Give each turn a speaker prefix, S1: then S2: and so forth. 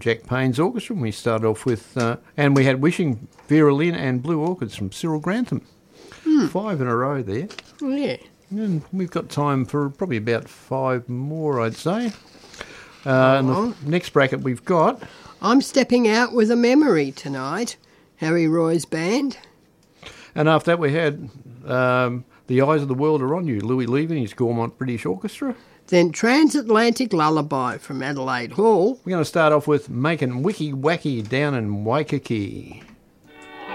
S1: Jack Payne's Orchestra, and we started off with, and we had Wishing, Vera Lynn and Blue Orchids from Cyril Grantham. 5 in a row there.
S2: Yeah.
S1: And we've got time for probably about 5 more, I'd say. And the next bracket we've got...
S2: I'm Stepping Out with a Memory tonight, Harry Roy's band.
S1: And after that we had The Eyes of the World Are On You, Louis Levy and his Gaumont British Orchestra.
S2: Then Transatlantic Lullaby from Adelaide Hall.
S1: We're going to start off with Making Wicky Wacky down in Waikiki.